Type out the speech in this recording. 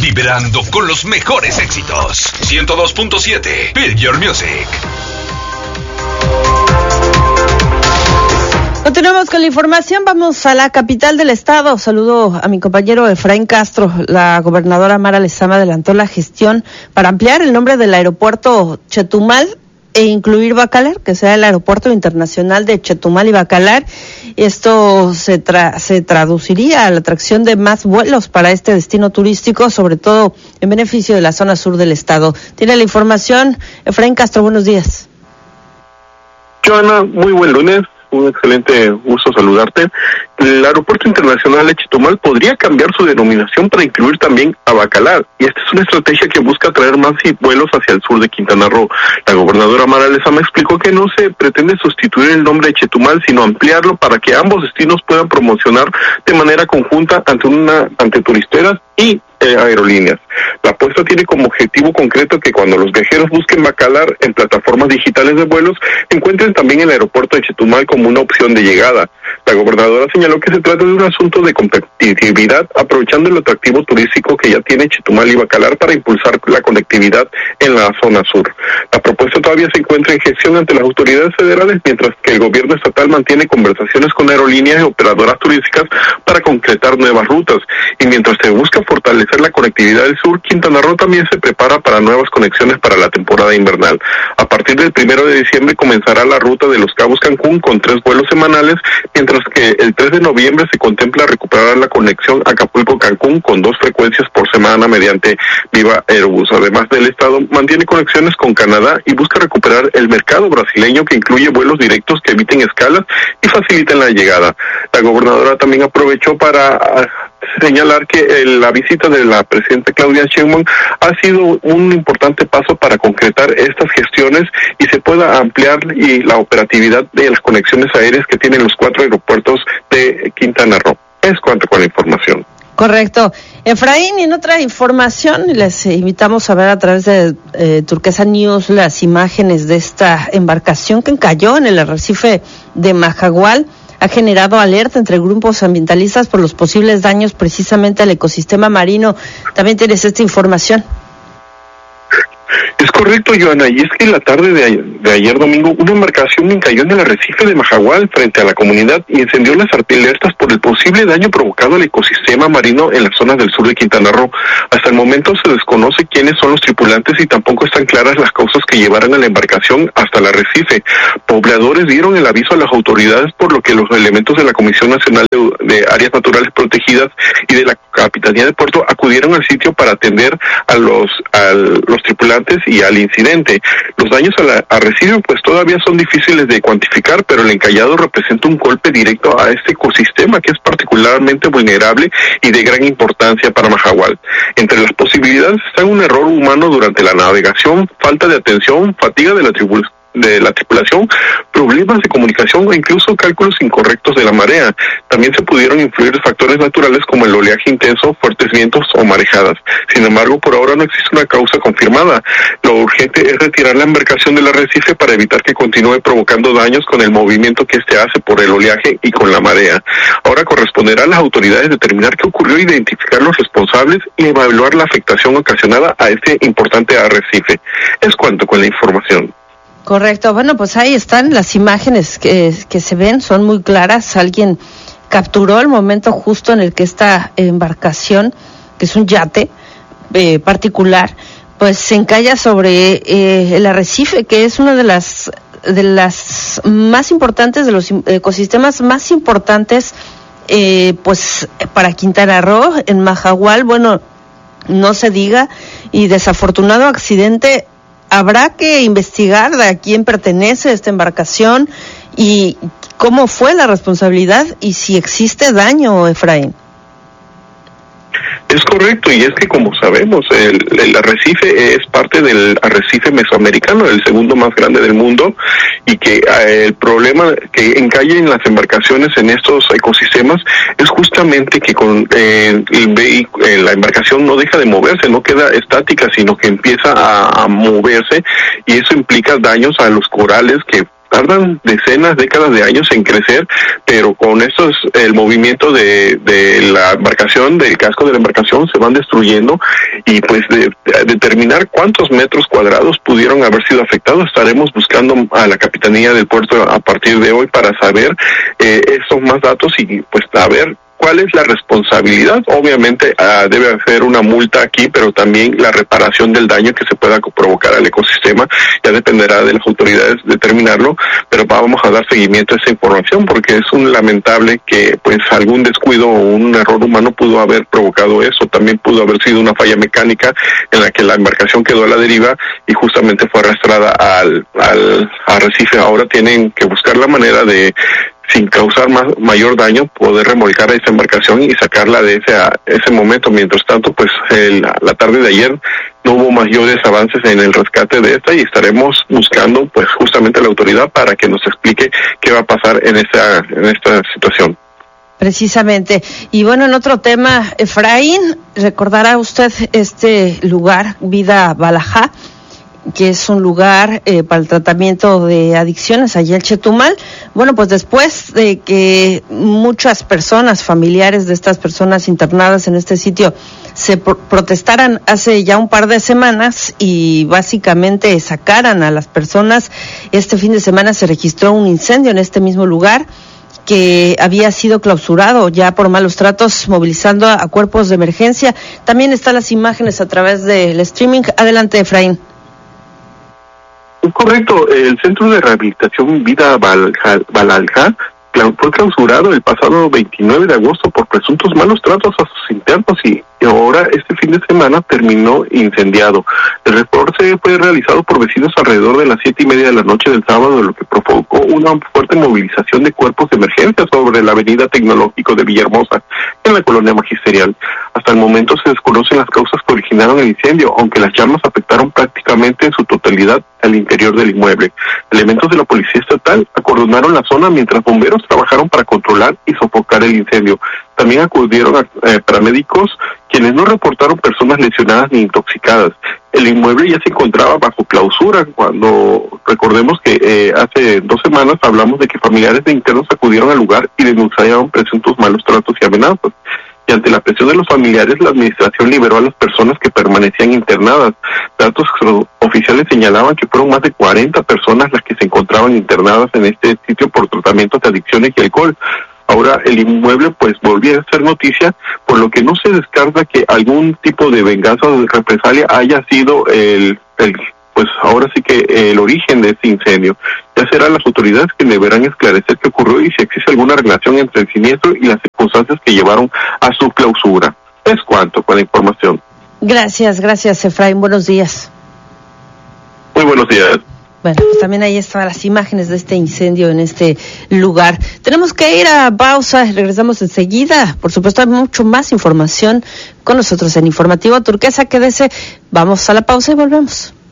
vibrando con los mejores éxitos. 102.7 Feel Your Music. Continuamos con la información, vamos a la capital del estado. Saludo a mi compañero Efraín Castro. La gobernadora Mara Lezama adelantó la gestión para ampliar el nombre del aeropuerto Chetumal e incluir Bacalar, que sea el aeropuerto internacional de Chetumal y Bacalar. Esto se traduciría a la atracción de más vuelos para este destino turístico, sobre todo en beneficio de la zona sur del estado. Tiene la información Efraín Castro, buenos días. Joana, muy buen lunes. Un excelente gusto saludarte. El Aeropuerto Internacional de Chetumal podría cambiar su denominación para incluir también a Bacalar, y esta es una estrategia que busca traer más vuelos hacia el sur de Quintana Roo. La gobernadora Mara Lezama explicó que no se pretende sustituir el nombre de Chetumal, sino ampliarlo para que ambos destinos puedan promocionar de manera conjunta ante turisteras y aerolíneas. La apuesta tiene como objetivo concreto que cuando los viajeros busquen Bacalar en plataformas digitales de vuelos, encuentren también el aeropuerto de Chetumal como una opción de llegada. La gobernadora señaló que se trata de un asunto de competitividad, aprovechando el atractivo turístico que ya tiene Chetumal y Bacalar para impulsar la conectividad en la zona sur. La propuesta todavía se encuentra en gestión ante las autoridades federales, mientras que el gobierno estatal mantiene conversaciones con aerolíneas y operadoras turísticas para concretar nuevas rutas. Y mientras se busca fortalecer la conectividad del sur, Quintana Roo también se prepara para nuevas conexiones para la temporada invernal. A partir del 1 de diciembre comenzará la ruta de Los Cabos Cancún con 3 vuelos semanales, mientras que el 3 de noviembre se contempla recuperar la conexión Acapulco-Cancún con 2 frecuencias por semana mediante Viva Aerobús. Además, del estado mantiene conexiones con Canadá y busca recuperar el mercado brasileño, que incluye vuelos directos que eviten escalas y faciliten la llegada. La gobernadora también aprovechó para señalar que la visita de la presidenta Claudia Sheinbaum ha sido un importante paso para concretar estas gestiones y se pueda ampliar la operatividad de las conexiones aéreas que tienen los 4 aeropuertos de Quintana Roo. Es cuanto con la información. Correcto. Efraín, y en otra información, les invitamos a ver a través de Turquesa News las imágenes de esta embarcación que cayó en el arrecife de Majagual. Ha generado alerta entre grupos ambientalistas por los posibles daños precisamente al ecosistema marino. También tienes esta información. Es correcto, Joana, y es que en la tarde de ayer domingo una embarcación encalló en el arrecife de Majagual frente a la comunidad y encendió las alertas por el posible daño provocado al ecosistema marino en las zonas del sur de Quintana Roo. Hasta el momento se desconoce quiénes son los tripulantes y tampoco están claras las causas que llevaron a la embarcación hasta el arrecife. Pobladores dieron el aviso a las autoridades, por lo que los elementos de la Comisión Nacional de Áreas Naturales Protegidas y de la Capitanía de Puerto acudieron al sitio para atender a los tripulantes y al incidente. Los daños al arrecife pues todavía son difíciles de cuantificar, pero el encallado representa un golpe directo a este ecosistema que es particularmente vulnerable y de gran importancia para Majagual. Entre las posibilidades están un error humano durante la navegación, falta de atención, fatiga de la tripulación, problemas de comunicación o incluso cálculos incorrectos de la marea. También se pudieron influir factores naturales como el oleaje intenso, fuertes vientos o marejadas. Sin embargo, por ahora no existe una causa confirmada. Lo urgente es retirar la embarcación del arrecife para evitar que continúe provocando daños con el movimiento que éste hace por el oleaje y con la marea. Ahora corresponderá a las autoridades determinar qué ocurrió, identificar los responsables y evaluar la afectación ocasionada a este importante arrecife. Es cuanto con la información. Correcto. Bueno, pues ahí están las imágenes que se ven, son muy claras. Alguien capturó el momento justo en el que esta embarcación, que es un yate particular, pues se encalla sobre el arrecife, que es una de las más importantes, de los ecosistemas más importantes, pues para Quintana Roo, en Majagual, bueno, no se diga, y desafortunado accidente. Habrá que investigar de a quién pertenece esta embarcación y cómo fue la responsabilidad y si existe daño, Efraín. Es correcto, y es que como sabemos, el arrecife es parte del arrecife mesoamericano, el segundo más grande del mundo, y que el problema que encallen las embarcaciones en estos ecosistemas es justamente que la embarcación no deja de moverse, no queda estática, sino que empieza a moverse, y eso implica daños a los corales que tardan decenas, décadas de años en crecer, pero con estos, el movimiento de la embarcación, del casco de la embarcación, se van destruyendo, y pues de determinar cuántos metros cuadrados pudieron haber sido afectados, estaremos buscando a la Capitanía del Puerto a partir de hoy para saber estos más datos y pues a ver cuál es la responsabilidad. Obviamente debe haber una multa aquí, pero también la reparación del daño que se pueda provocar al ecosistema ya dependerá de las autoridades determinarlo, pero vamos a dar seguimiento a esa información porque es un lamentable que pues algún descuido o un error humano pudo haber provocado eso. También pudo haber sido una falla mecánica en la que la embarcación quedó a la deriva y justamente fue arrastrada al arrecife. Ahora tienen que buscar la manera de, sin causar mayor daño, poder remolcar a esa embarcación y sacarla de ese momento. Mientras tanto, pues la tarde de ayer no hubo mayores avances en el rescate de esta y estaremos buscando pues justamente a la autoridad para que nos explique qué va a pasar en esta situación. Precisamente. Y bueno, en otro tema, Efraín, recordará usted este lugar, Vida Balajá, que es un lugar para el tratamiento de adicciones allá en Chetumal. Bueno, pues después de que muchas personas, familiares de estas personas internadas en este sitio, se protestaran hace ya un par de semanas y básicamente sacaran a las personas, este fin de semana se registró un incendio en este mismo lugar que había sido clausurado ya por malos tratos, movilizando a cuerpos de emergencia. También están las imágenes a través del streaming. Adelante, Efraín. Correcto, el Centro de Rehabilitación Vida Balajá fue clausurado el pasado 29 de agosto por presuntos malos tratos a sus internos y ahora este fin de semana terminó incendiado. El reporte fue realizado por vecinos alrededor de las 7:30 de la noche del sábado, lo que provocó una fuerte movilización de cuerpos de emergencia sobre la avenida Tecnológico de Villahermosa, en la colonia Magisterial. Hasta el momento se desconocen las causas que originaron el incendio, aunque las llamas afectaron prácticamente en su totalidad al interior del inmueble. Elementos de la Policía Estatal acordonaron la zona mientras bomberos trabajaron para controlar y sofocar el incendio. También acudieron paramédicos, quienes no reportaron personas lesionadas ni intoxicadas. El inmueble ya se encontraba bajo clausura cuando, recordemos que hace 2 semanas hablamos de que familiares de internos acudieron al lugar y denunciaron presuntos malos tratos y amenazas. Y ante la presión de los familiares, la administración liberó a las personas que permanecían internadas. Datos oficiales señalaban que fueron más de 40 personas las que se encontraban internadas en este sitio por tratamientos de adicciones y alcohol. Ahora el inmueble pues volvió a ser noticia, por lo que no se descarta que algún tipo de venganza o de represalia haya sido pues ahora sí que el origen de este incendio. Ya serán las autoridades que deberán esclarecer qué ocurrió y si existe alguna relación entre el siniestro y las circunstancias que llevaron a su clausura. Es cuanto con la información. Gracias, Efraín. Buenos días. Muy buenos días. Bueno, pues también ahí están las imágenes de este incendio en este lugar. Tenemos que ir a pausa, regresamos enseguida. Por supuesto, hay mucho más información con nosotros en Informativo Turquesa. Quédese, vamos a la pausa y volvemos.